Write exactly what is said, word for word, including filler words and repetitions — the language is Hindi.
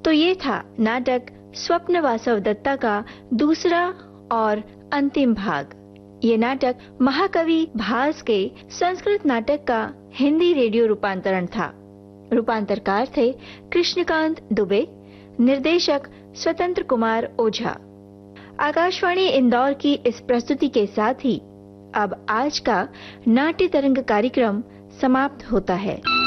तो ये था नाटक स्वप्न वासव दत्ता का दूसरा और अंतिम भाग। ये नाटक महाकवि भास के संस्कृत नाटक का हिंदी रेडियो रूपांतरण था। रूपांतरकार थे कृष्णकांत दुबे, निर्देशक स्वतंत्र कुमार ओझा। आकाशवाणी इंदौर की इस प्रस्तुति के साथ ही अब आज का नाट्य तरंग कार्यक्रम समाप्त होता है।